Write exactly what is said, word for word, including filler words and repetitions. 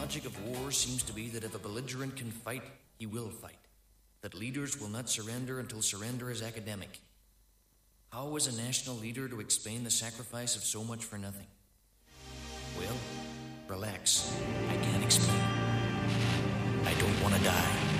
logic of war seems to be that if a belligerent can fight, he will fight. That leaders will not surrender until surrender is academic. How is a national leader to explain the sacrifice of so much for nothing? Well, relax. I can't explain. I don't want to die.